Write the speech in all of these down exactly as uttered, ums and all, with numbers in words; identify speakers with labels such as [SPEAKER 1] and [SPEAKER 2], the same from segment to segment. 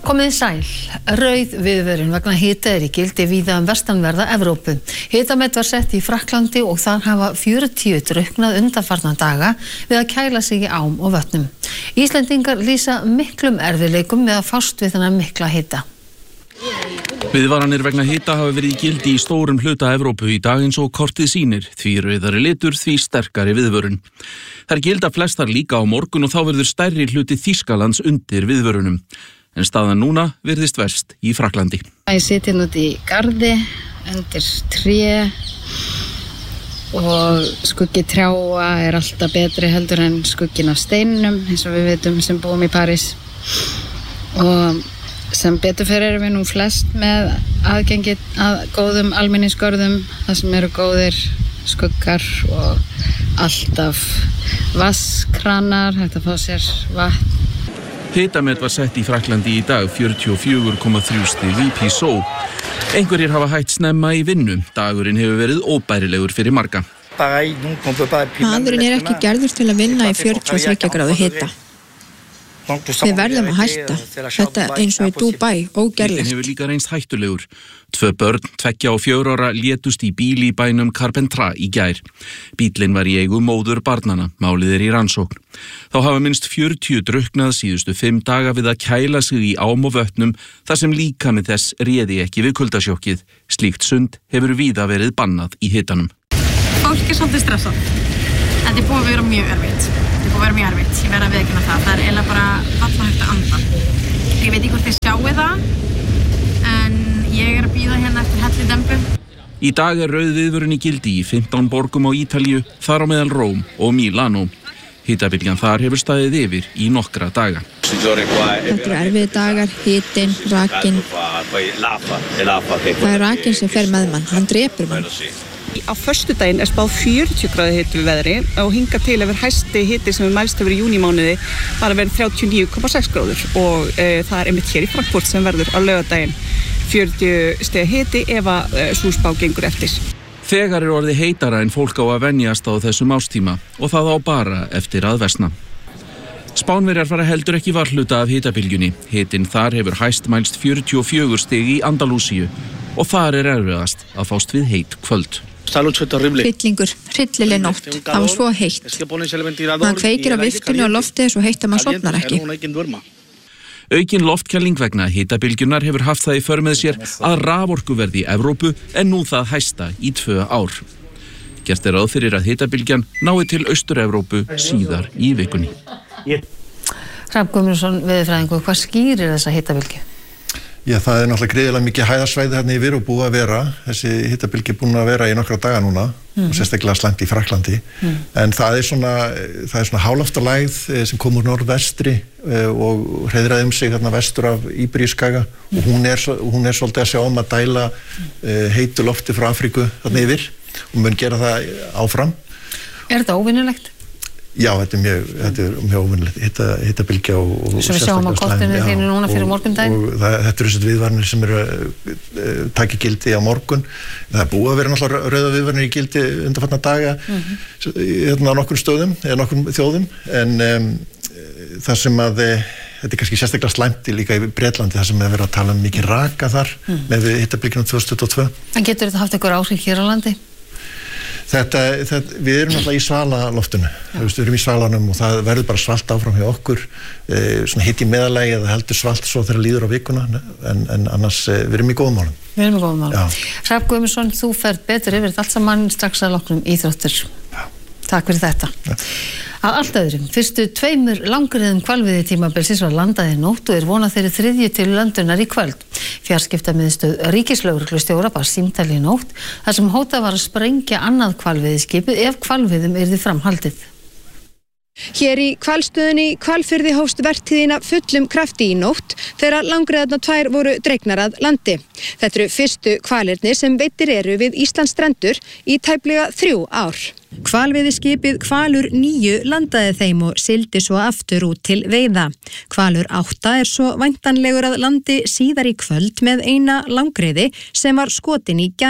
[SPEAKER 1] Komið sæl. Rauð viðvörun vegna hita er í gildi víða um vestanverða Evrópu. Hitamet var sett í Frakklandi og þar hafa fjörutíu drukknað undanfarna daga við að kæla sig í ám og vötnum. Íslendingar lýsa miklum erfiðleikum með að fást við þennan mikla hita.
[SPEAKER 2] Viðvaranir vegna hita hafa verið í gildi í stórum hluta Evrópu í dag eins og kortið sýnir, því rauðari litur, því sterkari viðvörun. Þær gilda flestar líka á morgun og þá verður stærri hluti Þýskalands undir viðvörunum. En staðan núna virðist verst í Frakklandi.
[SPEAKER 3] Ég sit hérna út í garði, undir tré og skuggi trjáa er alltaf betri heldur en skuggin af steinum, eins og við veitum sem búum í París. Og sem betur fyrir erum við nú flest með aðgengi að góðum almenningsgörðum, þar sem eru góðir skuggar og alltaf vatnskranar, hægt að fá sér vatn.
[SPEAKER 2] Hitamet var sett í Frakklandi í dag, fjörutíu og fjögur komma þrjú stig í Písó. Einhverjir hafa hætt snemma í vinnu. Dagurinn hefur verið óbærilegur fyrir marga.
[SPEAKER 4] Maðurinn er ekki gerður til að vinna í fjörutíu og þriggja gráðu hita. Við verðum að hætta. Þetta eins og í Dubai, ógerlegt.
[SPEAKER 2] Bíllinn hefur líka reynst hættulegur. Tvö börn, tveggja og fjögurra ára, létust í bíl í bænum Carpentras í gær. Bíllinn var í eigu móður barnanna, málið er í rannsókn. Þá hafa minnst fjörutíu drukknað síðustu fimm daga við að kæla sig í ám og vötnum þar sem líkami þess réði ekki við kuldasjokkið. Slíkt sund hefur víða verið bannað í hitanum.
[SPEAKER 5] Fólk er svolítið stressað. Þetta er búið að vera mjög erfitt. Þetta er búið að vera mjög erfitt. Ég verð að viðurkenna það. Það er eiginlega bara varla hægt að anda. Ég veit ekki hvort þið sjáu það, en ég er að bíða hérna eftir hellidembu.
[SPEAKER 2] Í dag er rauð viðvörun í gildi í fimmtán borgum á Ítalíu, þar á meðal Róm og Milano. Hitabylgjan þar hefur staðið yfir í nokkra daga.
[SPEAKER 4] Þetta eru erfiði dagar, hitinn, rakinn. Það er rakinn sem fer með mann, hann drepur mann.
[SPEAKER 6] Á föstudaginn er spáð fjörutíu gráðu hiti við veðri og hingað til hefur hæsti hiti sem við mælst hefur í júnímánuði bara verið þrjátíu og níu komma sex gráður og e, það er einmitt hér í Frankfurt sem verður á laugardaginn fjörutíu stiga hiti ef að e, sú spá gengur eftir.
[SPEAKER 2] Þegar er orðið heitara en fólk á að venjast á þessum ástíma og það á bara eftir að versna. Spánverjar fara heldur ekki varhluta af hitabylgjunni. Hitinn þar hefur hæst mælst fjörutíu og fjögur stig í Andalúsíu og þar er erfiðast að fást við heit kvöld.
[SPEAKER 4] Hryllingur, hryllileg nótt, það var svo heitt. Maður kveikir á viftinu og loftið er svo heitt að maður sofnar ekki.
[SPEAKER 2] Aukin loftkæling vegna hitabylgjunar hefur haft það í för með sér að raforkuverð í Evrópu er nú það hæsta í tvö ár. Gert er ráð fyrir að hitabylgjan nái til Austur-Evrópu síðar í vikunni.
[SPEAKER 1] Hrafn Guðmundsson, veðurfræðingur, hvað skýrir þessa hitabylgju?
[SPEAKER 7] Já, það er náttúrulega gríðarlega mikið hæðarsvæði hérna yfir og búið að vera. Þessi hitabylgja er búin að vera í nokkra daga núna mm. og sérstaklega slæmt í Frakklandi. Mm. En það er svona, það er svona háloftalægð sem kom úr norðvestri og hreiðraði um sig hérna vestur af Íberíuskaga mm. og hún er, hún er svolítið að sjá um að dæla heitu lofti frá Afríku þarna yfir og mun gera það áfram.
[SPEAKER 1] Er þetta óvinnulegt?
[SPEAKER 7] Já, þetta er mjög, þetta er mjög óvinnulegt, hita, hitabylgja og, og
[SPEAKER 1] svo við sjáum á kortinu þínu núna fyrir morgundaginn. Og, og það, þetta eru þessi viðvarnir sem eru uh, taki gildi á morgun. Það er búið að vera náttúrulega rauða viðvarnir í gildi undanfarna daga mm-hmm. hérna á nokkur stöðum, eða nokkur þjóðum, en um, það sem að þetta er kannski sérstaklega slæmt líka í Bretlandi, það sem er verið að tala um mikið raka þar mm. með hitabylgjunum tvö þúsund tuttugu og tvö. En getur þetta haft einhver áhrif hér á landi?
[SPEAKER 7] Þetta, þetta, við erum alltaf í svalaloftinu, við erum í svalanum og það verður bara svalt áfram hjá okkur, e, svona hitt í meðalagi eða heldur svalt svo þegar líður á vikuna, en, en annars e, við erum í góðum málum.
[SPEAKER 1] Við erum í góðum málum. Hrafn Guðmundsson, þú ferð betur yfir þetta allt saman strax að loknum íþróttir. Já. Takk fyrir þetta. Ja. Að allt öðrum, fyrstu tveimur langriðum hvalveiði tímabilsins var landað í nótt og er vonað þeirri þriðju til löndunar í kvöld. Fjarskiptamiðstöð ríkislögreglustjóra bar símtal í nótt þar sem hótað var að sprengja annað hvalveiðiskipið ef hvalveiðum yrði framhaldið.
[SPEAKER 8] Hér í hvalstöðinni Hvalfirði hófst vertíðina fullum krafti í nótt þegar langriðarnar tvær voru dregnar að landi. Þetta eru fyrstu hvalirnir sem veiddir eru við Íslandsstrendur í tæplega þrjú ár. Hvalveiðiskipið Hvalur níu landaði þeim og sigldi svo aftur út til veiða. Hvalur átta er svo væntanlegur að landi síðar í kvöld með eina langriði sem var skotin í gær.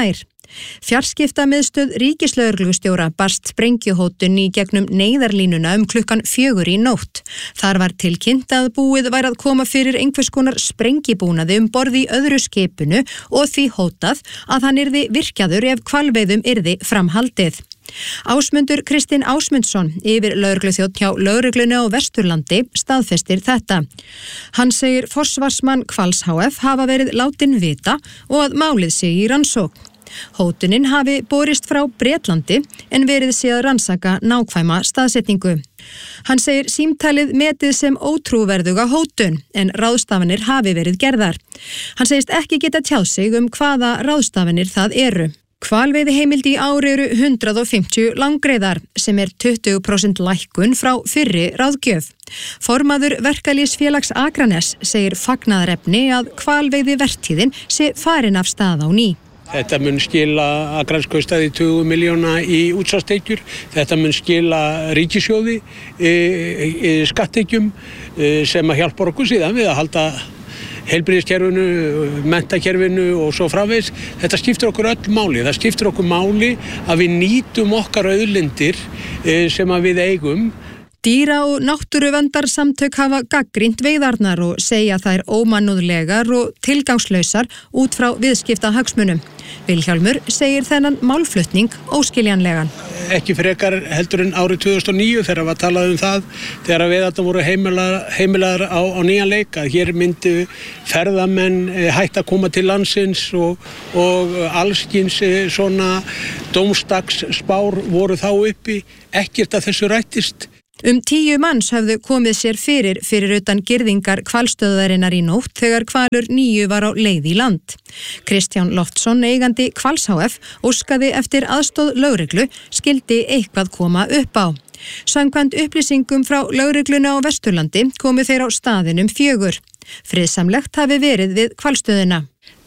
[SPEAKER 8] Fjarskiptamiðstöð ríkislögreglustjóra barst sprengjuhótun í gegnum neyðarlínuna um klukkan fjögur í nótt. Þar var tilkynnt að búið væri að koma fyrir einhvers konar sprengibúnaði um borð í öðru skipinu og því hótað að hann yrði virkjaður ef hvalveiðum yrði framhaldið. Ásmundur Kristinn Ásmundsson, yfir lögregluþjónn hjá lögreglunni á Vesturlandi, staðfestir þetta. Hann segir forsvarsmann Hvals H F hafa verið látin vita og að málið sé í rannsókn. Hótunin hafi borist frá Bretlandi en verið sé að rannsaka nákvæma staðsetningu. Hann segir símtalið metið sem ótrúverðuga hótun en ráðstafanir hafi verið gerðar. Hann segist ekki geta tjáð sig um hvaða ráðstafanir það eru. Hvalveiðiheimild í ár eru hundrað og fimmtíu langreyðar sem er tuttugu prósent lækkun frá fyrri ráðgjöf. Formaður Verkalýðsfélags Akraness segir fagnaðarefni að hvalveiðivertíðin sé farin af stað á ný.
[SPEAKER 9] Þetta mun skila Akraneskaustaði tuttugu miljóna í útsvarstekjur. Þetta mun skila ríkissjóði e, e, skattekjum e, sem að hjálpar okkur síðan við að halda heilbrigðiskerfinu, menntakerfinu og svo framvegis. Þetta skiptir okkur öll máli. Það skiptir okkur máli að við nýtum okkar auðlindir e, sem að við eigum.
[SPEAKER 8] Dýra- og náttúruverndarsamtök hafa gagnrýnt veiðarnar og segja þær ómannúðlegar og tilgangslausar út frá viðskiptahagsmunum. Vilhjálmur segir þennan málflutning óskiljanlegan.
[SPEAKER 9] Ekki frekar heldur en árið tvö þúsund og níu þegar var talað um það þegar veiðarnar voru heimilaðar, heimilaðar á, á nýjan leik að hér myndu ferðamenn hætta að koma til landsins og, og allskyns svona dómstags spár voru þá uppi. Ekkert að þessu rættist.
[SPEAKER 8] Um tíu manns höfðu komið sér fyrir fyrir utan girðingar hvalstöðvarinnar í nótt þegar hvalur níu var á leið í land. Kristján Loftsson, eigandi Hvals H F, óskaði eftir aðstoð lögreglu, skildi eitthvað koma upp á. Samkvæmt upplýsingum frá lögreglunni á Vesturlandi komu þeir á staðinum fjögur. Friðsamlegt hafi verið við hvalstöðina.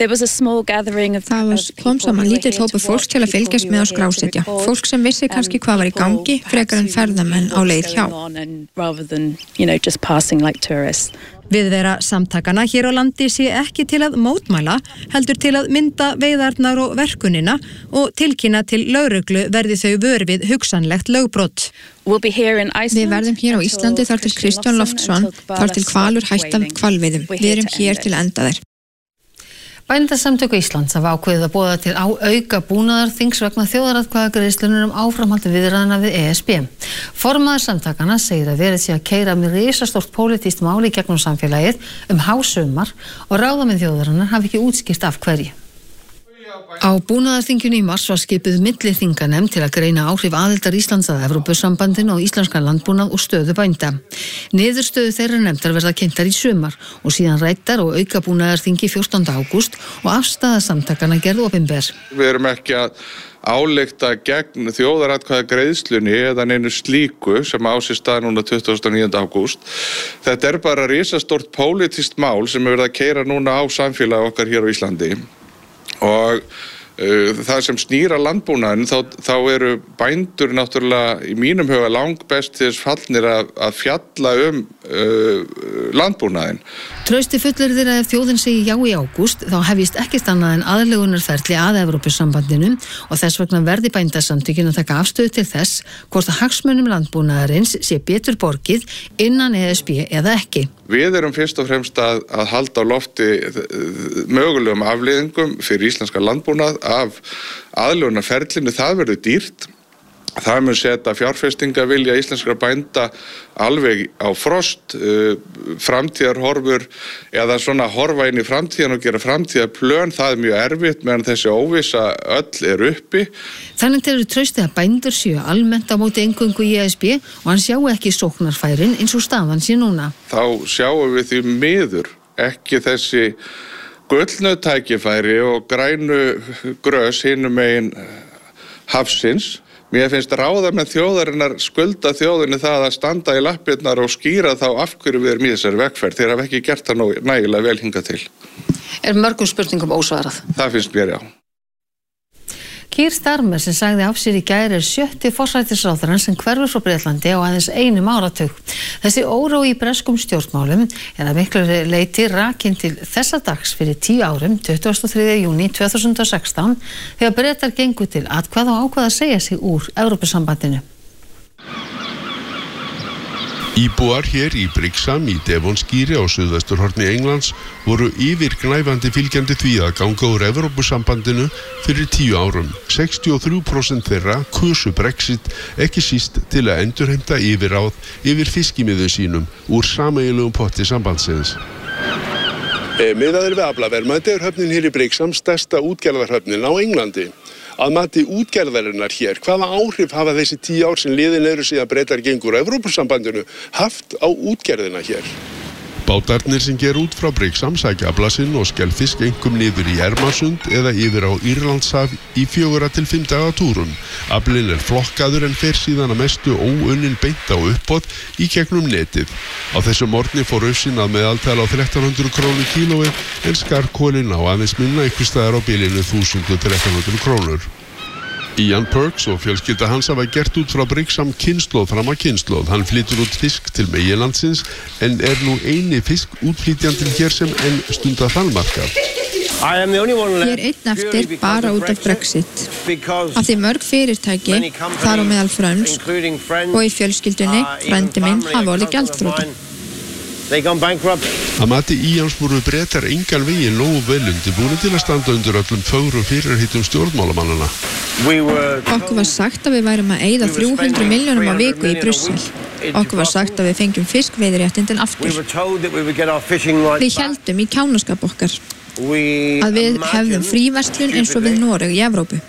[SPEAKER 4] Það var kom saman lítill hópur fólks til að fylgjast með og skrásetja. Fólk sem vissi kannski hvað var í gangi, frekar en ferðamenn á leið hjá.
[SPEAKER 8] Viðvera samtakana hér á landi sé ekki til að mótmæla, heldur til að mynda veiðarnar og verkunina og tilkynna til lögreglu verði þau vör við hugsanlegt lögbrot.
[SPEAKER 4] Við verðum hér á Íslandi þar til Kristján Loftsson, þar til hvalur hættan hvalveiðum. Við erum hér til að enda þeir.
[SPEAKER 10] Bændasamtök Íslands hafa ákveðið að boða til á auka búnaðarþings vegna þjóðaratkvæðagreiðslunnar um áframhaldi viðræðna við E S B. Formaður samtakanna segir að verið sé að keyra með risastórt pólitískt mál í gegnum samfélagið um hásumar og ráðamenn þjóðarinnar hafi ekki útskýrt af hverju. Á búnaðarþinginu í mars var skipuð milliþinganefnd til að greina áhrif aðildar Íslands að Evrópusambandinu og íslenskan landbúnað og stöðu bænda. Niðurstöðu þeirra nefndar verða kynntar í sumar og síðan ræddar og auka búnaðarþingi fjórtánda ágúst og afstaða samtakanna gerð opinber.
[SPEAKER 11] Við erum ekki að álykta gegn þjóðaratkvæðagreiðslunni eða neinu slíku sem á sér stað núna tuttugasta og níunda ágúst. Þetta er bara risastórt pólitískt mál sem er verið að keyra núna á samfélag okkar hér á Íslandi. Og uh, það sem snýra landbúnaðin þá, þá eru bændur náttúrulega í mínum huga langbest til þess fallnir að, að fjalla um uh, landbúnaðin.
[SPEAKER 10] Trausti fullyrðir að ef þjóðin segi já í ágúst þá hefjist ekkert annað en aðlögunarferli að Evrópusambandinu og þess vegna verði bændasamtökin að taka afstöðu til þess hvort að hagsmunum landbúnaðarins sé betur borgið innan E S B eða ekki.
[SPEAKER 11] Við erum fyrst og fremst að, að halda á lofti mögulegum afleiðingum fyrir íslenska landbúnað af aðlögunarferlinu. Það verður dýrt. Það mun setja fjárfestingavilja íslenskra bænda alveg á frost, uh, framtíðarhorfur eða svona horfa inn í framtíðan og gera framtíðarplön. Það er mjög erfitt meðan þessi óvissa öll er uppi.
[SPEAKER 10] Þannig telur Trausti að bændur séu almennt á móti eingöngu í E S B og hann sjáu ekki sóknarfærin eins og staðan sé núna.
[SPEAKER 11] Þá sjáum við því miður ekki þessi gullnu tækifæri og grænu grös hinum megin hafsins. Mér finnst ráðamenn þjóðarinnar skulda þjóðinni það að standa í lappirnar og skýra þá af hverju við erum í þessari vegferð. Þeir hafa ekki gert það nægilega vel hingað til.
[SPEAKER 10] Er mörgum spurningum ósvarað?
[SPEAKER 11] Það finnst mér, já.
[SPEAKER 10] Keir Starmer sem sagði af sér í gær er sjötti forsætisráðherrann sem hverfur frá Bretlandi á aðeins einum áratug. Þessi órói í breskum stjórnmálum er að miklu leyti rakin til þessa dags fyrir tíu árum, tuttugasta og þriðja júní tvö þúsund og sextán, þegar Bretar gengu til atkvæða og ákvaða að segja sig úr Evrópusambandinu.
[SPEAKER 12] Íbúar hér í Brixham í Devonskíri á suðvesturhorni Englands voru yfirgnæfandi fylgjandi því að ganga úr Evrópusambandinu fyrir tíu árum. sextíu og þrjú prósent þeirra kusu Brexit ekki síst til að endurheimta yfirráð yfir fiskimiðum sínum úr sameiginlegum potti sambandsins. Miðað er við aflaverðmæti er höfnin hér í Brixham stærsta útgerðarhöfnin á Englandi. Að mati útgerðarinnar hér, hvaða áhrif hafa þessi tíu ár sem liðin eru síðan Bretar gengur Evrópusambandinu haft á útgerðina hér? Bátarnir sem ger út frá Brixham sækja afla sinn og skelfisk einkum niður í Ermarsund eða yfir á Írlandshaf í fjögurra til fimm daga túrum. Aflinn er flokkaður en fer síðan að mestu óunnin beint á uppboð í gegnum netið. Á þessu morgni fór ufsinn að meðaltala á þrettán hundruð krónur kílóið en skarkolinn á aðeins minna einhvers staðar á bilinu þúsund til þrettán hundruð krónur. Ian Perks og fjölskylda hans hafa gert út frá Brixham kynslóð fram að kynslóð. Hann flytur út fisk til meginlandsins en er nú eini fiskútflytjandinn hér sem enn stundar þalmarkað.
[SPEAKER 4] Ég er einn eftir bara út af Brexit. Af því mörg fyrirtæki, þar á meðal frönsk og í fjölskyldunni, frændi minn, hafa orðið gjaldþrota.
[SPEAKER 12] Að mati Íans voru Bretar engan veginn nógu vel undirbúnir til að standa undir öllum fögrum fyrirheitum stjórnmálamannanna.
[SPEAKER 4] Okkur var sagt að við værum að eyða þrjú hundruð milljónum á viku í Brussel. Okkur var sagt að við fengjum fiskveiðiréttindin aftur. Við héldum í kjánaskap okkar að við hefðum fríverslun eins og við Noreg í Evrópu.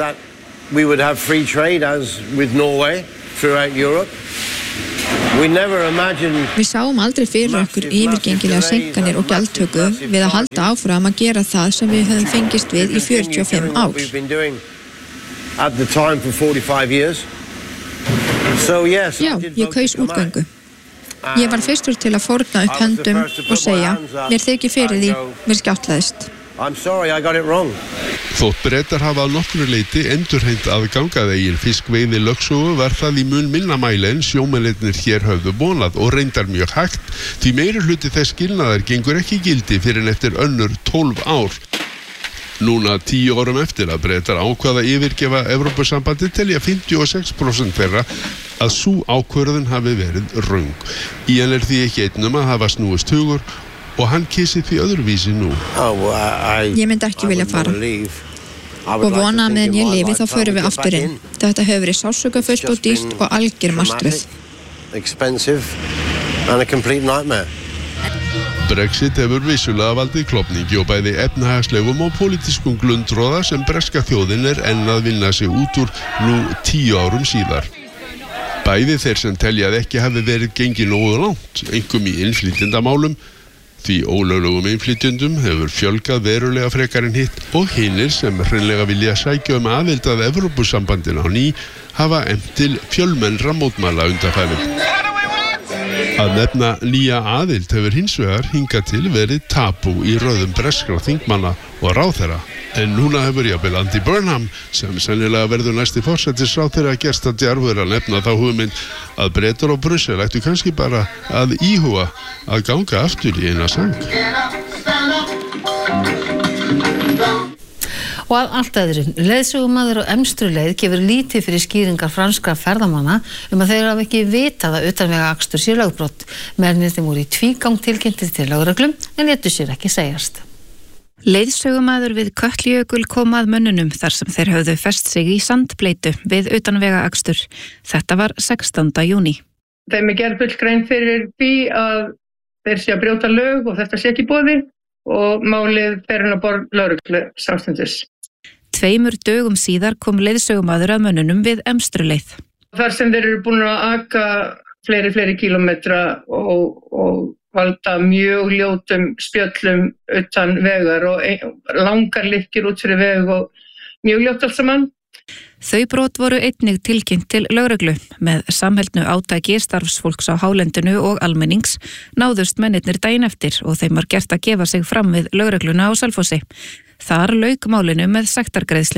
[SPEAKER 4] Við sáum aldrei fyrir okkur yfirgengilega seinkanir og gjaldtöku við að halda áfram að gera það sem við höfum fengist við í fjörutíu og fimm ár. Já, ég kaus útgöngu. Ég var fyrstur til að fórna upp höndum og segja, mér þykir fyrir því, mér skjáttlaðist.
[SPEAKER 12] Þótt Bretar hafa að nokkru leyti endurheimt aðgangað eigin fiskveiði lögsögu var það í mun minna mæli en sjómennirnir hér höfðu vonað og reyndar mjög hægt því meiri hluti þess skilnaðar gengur ekki gildi fyrir en eftir önnur tólf ár. Núna tíu árum eftir að Bretar ákvaða yfirgefa Evrópusambandi telja fimmtíu og sex prósent þeirra að sú ákvörðun hafi verið röng. Ian er því ekki einn um að hafa snúist hugur og hann kissi því öðruvísi nú.
[SPEAKER 4] Ég myndi ekki vilja fara og vona að meðan ég lifi þá förum við aftur inn. Þetta hefur verið sársaukafullt og dýrt og algjör martröð.
[SPEAKER 12] Brexit hefur vissulega valdið klofningi og bæði efnahagslegum og pólitískum glundroða sem breska þjóðin er enn að vinna sig út úr nú tíu árum síðar. Bæði þeir sem telja að ekki hafi verið gengið nógu langt, einkum í innflytjendamálum, því ólöglegum innflytjendum hefur fjölgað verulega frekar en hitt og hinir sem hreinlega vilja sækja um aðild að Evrópusambandinu á ný hafa efnt til fjölmennra mótmæla undanfarið. Að nefna nýja aðild hefur hins vegar hingað til verið tabú í röðum breskra þingmanna og ráðherra. En núna hefur jafnvel Andy Burnham, sem sennilega verður næsti forsætisráðherra, gerst að djarfur að nefna þá hugmynd að Bretar og Brussel ættu kannski bara að íhuga að ganga aftur í eina sang.
[SPEAKER 10] Og að allt öðru, leiðsögumaður á Emstruleið gefur lítið fyrir skýringar franskra ferðamanna um að þeir hafa ekki vitað að utanvega akstur sé lögbrot. Mennirnir voru í tvígang tilkynntir til lögreglum en létu sér ekki segjast.
[SPEAKER 13] Leiðsögumaður við Kötlujökul kom að mönnunum þar sem þeir höfðu fest sig í sandbleitu við utanvega akstur. Þetta var sextánda júní.
[SPEAKER 14] Þeim er gerð full grein fyrir því að þeir sé að brjóta lög og þetta sé ekki í boði og málið fer inn á borð lögreglu samstundis.
[SPEAKER 13] Tveimur dögum síðar kom leiðsögumaður að mönnunum við Emstruleið.
[SPEAKER 14] Þar sem þeir eru búin að aka fleiri, fleiri kílómetra og, og valda mjög ljótum spjöllum utan vegar og langar lykkir út fyrir veg og mjög ljótt allt saman.
[SPEAKER 13] Þau brot voru einnig tilkynnt til lögreglu. Með samheldnu átaki starfsfólks á hálendinu og almennings náðust mennirnir daginn eftir og þeim var gert að gefa sig fram við lögregluna á Selfossi. Þar lauk málinu með sektargreiðslu.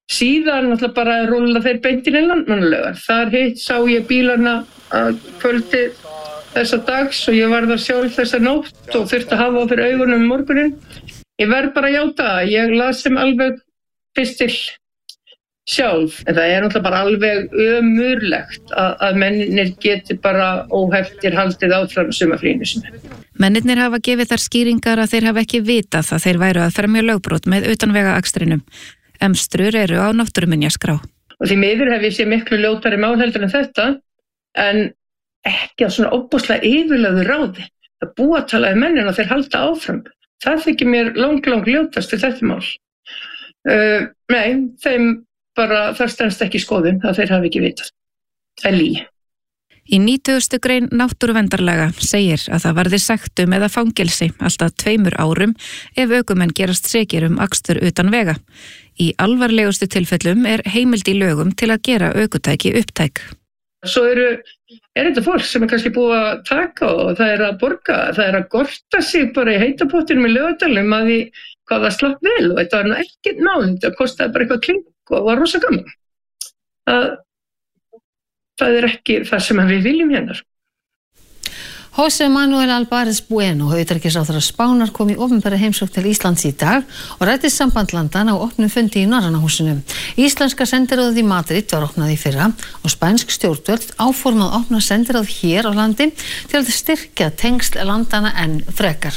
[SPEAKER 14] síðan náttúrulega bara rúlla þeir beintin í Landmannalaugar. Þar hitt sá ég bílana að kvöldi þessa dags og ég var það sjálf þessa nótt og þurfti að hafa á fyrir augunum morgunin. Ég verð bara að játa að ég las sem alveg pistil sjálf, en það er náttúrulega bara alveg ömurlegt að, að mennir geti bara óheftir haldið áfram sumarfríinu sinni.
[SPEAKER 13] Mennirnir hafa gefið þar skýringar að þeir hafa ekki vitað að þeir væru að fremja lögbrot með utanvegaakstrinum. Emstrur eru á náttúruminjaskrá.
[SPEAKER 14] Og því miður hef ég sé miklu ljótari mál heldur en þetta, en ekki á svona óbúslega yfirlögðu ráði. Það búa að tala um mennin og þeir halda áfram. Það þykir mér lang, lang ljótast til þetta mál. Uh, nei, þeim bara, það stendst ekki í skoðun að þeir hafi ekki vitað. Það er lygi.
[SPEAKER 13] Í nítugasta grein náttúruverndarlaga segir að það verði sektum eða fangelsi alltaf tveimur árum ef ökumenn gerast sekir um akstur utan vega. Í alvarlegustu tilfellum er heimild í lögum til að gera ökutæki upptæk.
[SPEAKER 14] Svo eru, er þetta fólk sem er kannski búið að taka og það er að borga, það er að gorta sig bara í heitapottinum í Laugardalnum að því hvað það slapp vel og þetta var nú ekkert mál, þetta kostaði bara eitthvað kling og var rosa gaman. Það, það er ekki það sem við viljum hérna.
[SPEAKER 10] José Manuel Álvarez Bueno, utanríkisráðherra Spánar, kom í opinbera heimsókn til Íslands í dag og ræddi samband landanna á opnum fundi í Norræna húsinu. Íslenska sendiráðið í Madrid var opnað í fyrra og spænsk stjórnvöld áformað að opna sendiráð hér á landi til að styrkja tengsl landanna enn frekar.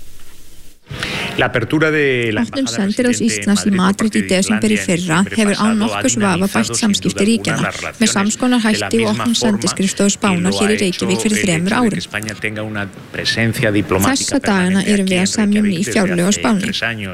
[SPEAKER 4] Opnun sendiráðs Íslands í Madrid í desember í fyrra hefur án nokkurs vafa bætt samskipti ríkjanna með samskonar hætti og opnun sendiskrifstofu Spánar hér í Reykjavík fyrir þremur árum. Þessa dagana erum við að semja um ný fjárlög á Spáni.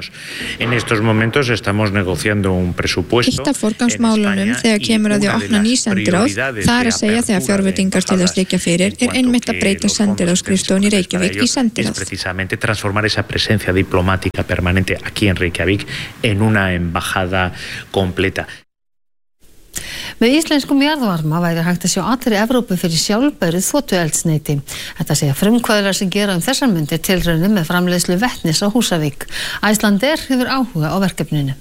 [SPEAKER 4] Eitt af forgangsmálunum þegar kemur að því að opna ný sendiráð, það er að segja þegar fjárveitingar til þess liggja fyrir, er einmitt að breyta sendiráðsskrifstofun í Reykjavík í sendiráð.
[SPEAKER 15] Diplomática permanente aquí en Reykjavík en una embajada completa.
[SPEAKER 10] Með íslenskum jarðvarma væri hægt að sjá allri Evrópu fyrir sjálfbæru þotueldsneyti. Þetta segja frumkvöðlar sem gera um þessar mundir tilraunir með framleiðslu vetnis á Húsavík. Icelandair hefur áhuga á verkefninu.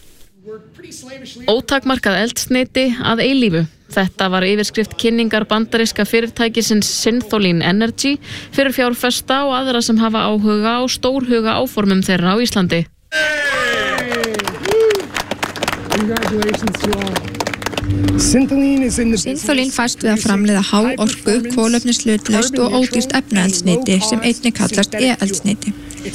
[SPEAKER 16] Ótakmarkað eldsneyti að eilífu. Þetta var yfirskrift kynningar bandaríska fyrirtækisins Synthol Energy fyrir fjárfesta og aðra sem hafa áhuga á stórhuga áformum þeirra á Íslandi.
[SPEAKER 4] Syntholin fæst við að framleiða há orku, kolefnishlutlaust og ódýrt efnaeldsneyti sem einnig kallast e-eldsneyti.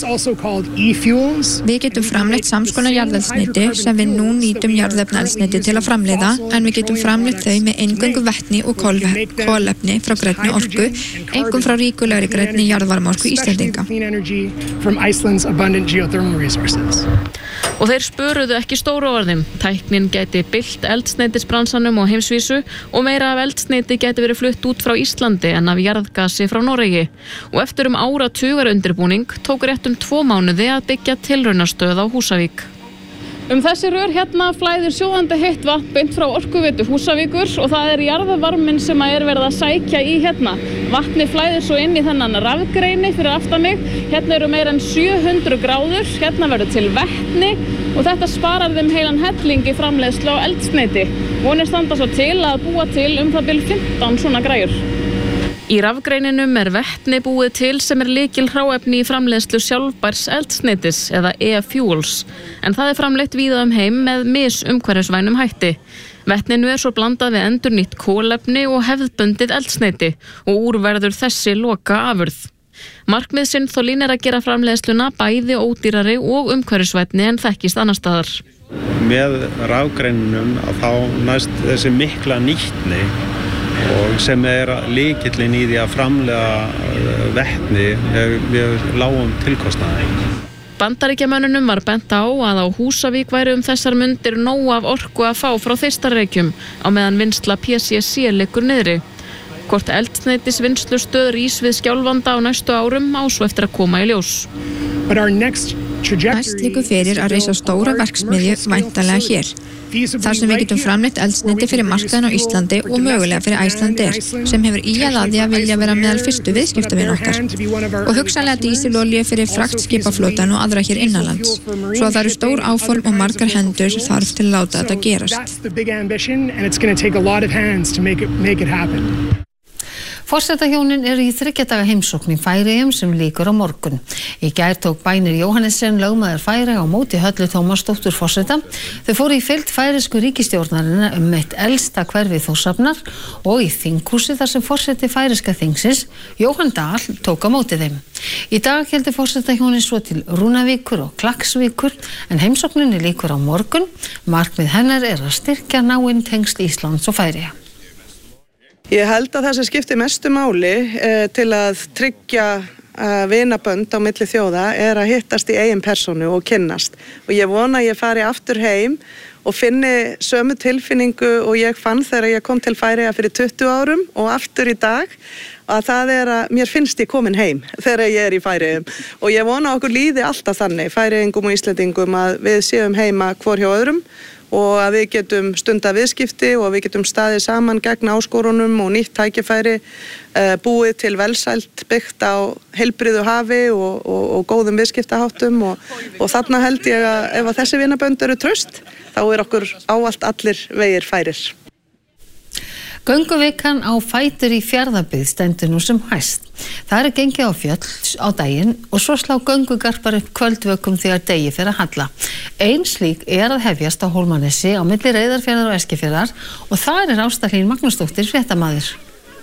[SPEAKER 4] Við getum framleitt samskonar jarðeldsneyti sem við nú nýtum jarðefnaeldsneyti til að framleiða, en við getum framleitt þau með eingöngu vetni og kolefni frá grænni orku, einkum frá ríkulegri grænni jarðvarmaorku Íslendinga.
[SPEAKER 16] Og þeir spöruðu ekki stóru orðum. Tæknin gæti bylt eldsneytisbransanum á heimsvísu og meira af eldsneyti gæti verið flutt út frá Íslandi en af jarðgasi frá Noregi. Og eftir um áratugar undirbúning tók rétt um tvo mánuði að byggja tilraunastöð á Húsavík. Um þessi rör hérna flæðir sjóðandi heitt vatn beint frá Orkuveitu Húsavíkur og það er jarðvarminn sem er verið að sækja í hérna. Vatni flæðir svo inn í þennan rafgreini fyrir aftan mig. Hérna eru meira en sjö hundruð gráður, hérna verður til vetni og þetta sparar þeim heilan helling í framleiðslu á eldsneyti. Vonir standa svo til að búa til um það bil fimmtán svona græjur. Í rafgreininum er vetni búið til sem er lykil hráefni í framleiðslu sjálfbærs eldsneytis eða e-fuels, en það er framleitt víða um heim með misumhverfisvænum hætti. Vetninu er svo blandað við endurnýtt kolefni og hefðbundið eldsneyti og úr verður þessi loka afurð. Markmið Synthol er að gera framleiðsluna bæði ódýrari og umhverfisvænni en þekkist annar staðar.
[SPEAKER 17] Með rafgreininum þá næst þessi mikla nýtni og sem er lykillinn í því að framleiða vetni við lágum tilkostnaði.
[SPEAKER 16] Bandaríkjamönnunum var bent á að á Húsavík væri um þessar mundir nóg af orku að fá frá Þeistareykjum á meðan vinnsla P C C liggur niðri. Hvort eldsneytisvinnslustöð rís við Skjálfanda á næstu árum á svo eftir að koma í ljós.
[SPEAKER 18] But our next
[SPEAKER 4] Næst liggur fyrir að reisa stóra verksmiðju væntanlega hér. Þar sem við getum framleitt eldsneyti fyrir markaðinn á Íslandi og mögulega fyrir Icelandair, sem hefur íað að því að vilja vera meðal fyrstu viðskiptavin okkar. Og hugsanlega dísilolíu fyrir fraktskipaflotan og aðra hér innanlands. Svo það eru stór áform og margar hendur þarf til að láta þetta gerast.
[SPEAKER 10] Forsetahjónin eru í þriggja daga heimsókn í Færeyjum sem lýkur á morgun. Í gær tók Bænir Jóhannessen lögmaður Færeyja á móti Höllu Tómasdóttur forseta. Þau fóru í fylgd færeysku ríkisstjórnarinnar um eitt elsta hverfi Þórshafnar og í þinghúsi þar sem forseti færeyska þingsins, Jóhann Dahl, tók á móti þeim. Í dag heldur forsetahjónin svo til Rúnavíkur og Klaksvíkur en heimsókninni lýkur á morgun. Markmið hennar er að styrkja náin tengsl Íslands og Færeyja.
[SPEAKER 18] Ég held að það sem skiptir mestu máli eh, til að tryggja eh, vinabönd á milli þjóða er að hittast í eigin persónu og kynnast. Og ég vona að ég fari aftur heim og finni sömu tilfinningu og ég fann þegar ég kom til Færeyja fyrir tuttugu árum og aftur í dag, að það er að mér finnst ég komin heim þegar ég er í Færeyjum. Og ég vona okkur líði alltaf þannig, Færeyingum og Íslendingum, að við séum heima hvor hjá öðrum og að við getum stunda viðskipti og að við getum staðið saman gegn áskorunum og nýtt tækifæri, uh, búið til velsælt byggt á heilbrigðu hafi og, og, og góðum viðskiptaháttum og, og þarna held ég að ef að þessi vinabönd eru traust, þá er okkur ávallt allir vegir færir.
[SPEAKER 10] Gönguvikan á fætur í Fjarðabyggð stendur nú sem hæst. Það er gengið á fjöll á daginn og svo slá göngugarpar upp kvöldvökum þegar degi fer að halla. Ein slík er að hefjast á Hólmanesi á milli Reyðarfjarðar og Eskifjarðar og þar er Ásta Hlín Magnúsdóttir fréttamaður.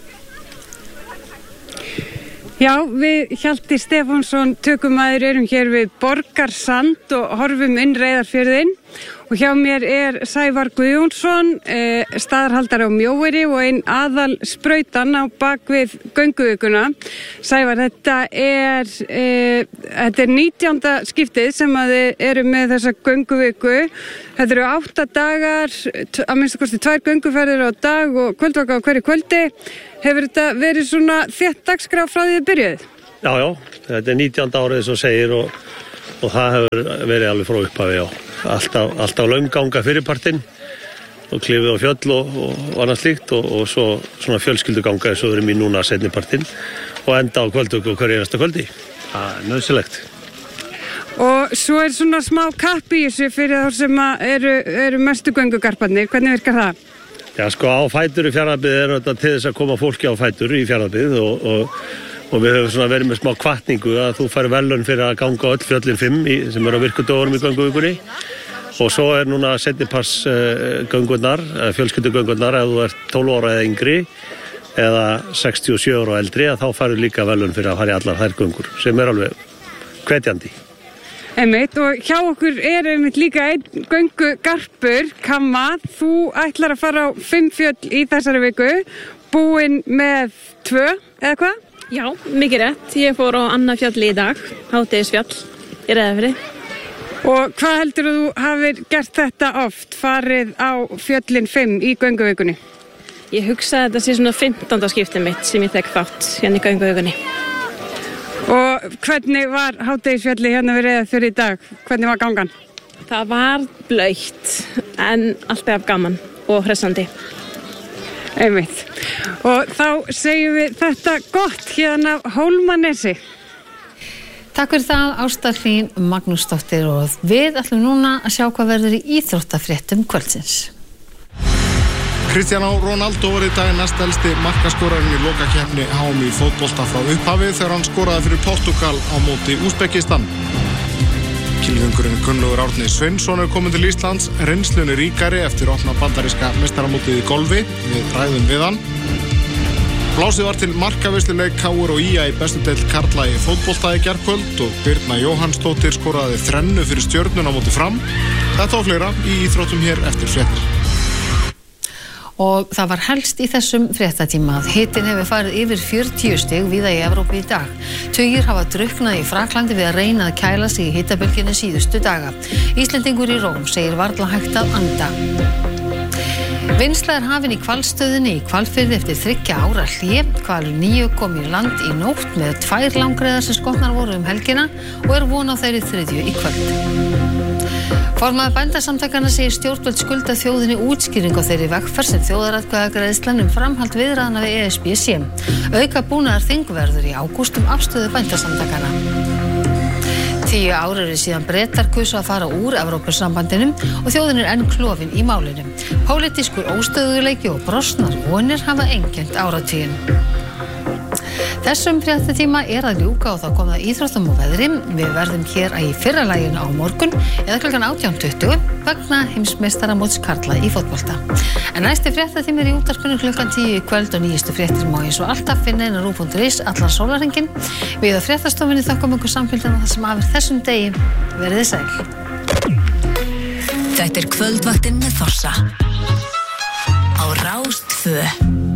[SPEAKER 19] Já, við Hjalti Stefánsson tökumaður erum hér við Borgarsand og horfum inn Reyðarfjörðinn og hjá mér er Sævar Guðjónsson, eh, staðarhaldari á Mjóeyri og ein aðal sprautan á bakvið gönguvikuna. Sævar, þetta er, eh, þetta er nítjánda skiptið sem að þið eru með þessa gönguviku. Þetta eru átta dagar, að minnsta kosti tvær gönguferðir á dag og kvöldvaka á hverju kvöldi. Hefur þetta verið svona þétt dagskrá frá því þið byrjuð?
[SPEAKER 20] Já, já, þetta er nítjánda árið sem segir og, og það hefur verið alveg frá upphafi, já. Alltaf, alltaf launganga fyrirpartinn og klifið á fjöll og, og annað slíkt og, og svo svona fjölskylduganga eins og við erum í núna seinnipartinn og enda á kvöldvöku hverju einasta kvöldi. Það er nauðsynlegt.
[SPEAKER 19] Og svo er svona smá kapp í þessu fyrir þá sem eru, eru mestu göngugarparnir. Hvernig virkar það?
[SPEAKER 20] Já, sko á fætur í Fjarðabyggð er þetta til þess að koma fólki á fætur í Fjarðabyggð og, og, og við höfum svona verið með smá hvatningu að þú fær verðlaun fyrir að ganga öll fjöllin fimm í, sem eru á virkudögunum í gönguvikunni og svo er núna seinnipass uh, göngurnar, uh, fjölskyldugöngurnar ef þú ert tólf ára eða yngri eða sextíu og sjö ára og eldri að þá færðu líka verðlaun fyrir að fara í allar þær göngur sem er alveg hvetjandi.
[SPEAKER 19] Einmitt, og hjá okkur er einmitt líka einn göngugarpur, Kamma. Þú ætlar að fara á fimm fjöll í þessari viku, búin með tvö, eða hvað?
[SPEAKER 21] Já, mikið rétt. Ég fór á annað fjall í dag, hádegisfjall í Reyðarfirði.
[SPEAKER 19] Og hvað heldur þú hafir gert þetta oft, farið á fjöllin fimm í gönguvikunni?
[SPEAKER 21] Ég hugsa að þetta sé svona fimmtánda skiptið mitt sem ég tek þátt hérna í gönguvikunni.
[SPEAKER 19] Og hvernig var hádegisfjalli hérna við Reyðarfjörð í dag? Hvernig var gangan?
[SPEAKER 21] Það var blautt en alltaf gaman og hressandi.
[SPEAKER 19] Einmitt. Og þá segjum við þetta gott hérna af Hólmanesi.
[SPEAKER 10] Takk fyrir það, Ásta Hlín Magnúsdóttir, og við ætlum núna að sjá hvað verður í íþróttafréttum kvöldsins.
[SPEAKER 22] Cristiano Ronaldo var í dag næstelsti markaskorarinn í lokakeppni H M í fótbolta frá upphafi þegar hann skoraði fyrir Portugal á móti Úsbekistan. Kylfingurinn kunnlegur Árni Sveinsson er komin til Íslands, reynslunni ríkari eftir opna bandaríska meistaramótið í golfi, við ræðum við hann. Blásið var til markaveisluleik K R og I A í bestu deild karla í fótbolta í gærkvöld og Birna Jóhannsdóttir skoraði þrennu fyrir Stjörnuna á móti Fram. Þetta og fleira í íþróttum hér eftir fréttir.
[SPEAKER 10] Og það var helst í þessum fréttatíma að hitinn hefur farið yfir fjörutíu stig víða í Evrópu í dag. Tugir hafa drukknað í Fraklandi við að reyna að kæla sig í hitabylgjunni síðustu daga. Íslendingur í Róm segir varla hægt að anda. Vinnsla er hafin í hvalstöðinni í Hvalfirði eftir þriggja ára hlé. Hvalur níu kom í land í nótt með tvær langreyðar sem skotnar voru um helgina og er von á þeirri þriðju í kvöld. Formaður Bændasamtakanna segir stjórnvöld skulda þjóðinni útskýring á þeirri vegferð sem þjóðaratkvæðagreiðslan um framhald viðræðna við E S B sé. Auka búnaðar þingverður í ágúst um afstöðu Bændasamtakanna. Tíu ár eru síðan Bretar kusu að fara úr Evrópusambandinu og þjóðin er enn klofin í málinu. Pólitískur óstöðuleiki og brostnar vonir hafa einkennt áratuginn. Þessum fréttatíma er að ljúka og þá kom það íþróttum og veðri. Við verðum hér í fyrra laginu á morgun eða klukkan átján tuttugu vegna heimsmeistaramóts karla í fótbolta. En næsti fréttatími er í útvarpinu klukkan tíu í kvöld og nýjustu fréttir má eins og alltaf finna inn á rúv punktur is allan sólarhringinn. Við á fréttastofunni þökkum ykkur samfélgina það sem afir þessum degi. Verið þið sæl.
[SPEAKER 3] Þetta er kvöldvaktin með Þorsa á Rás tvö.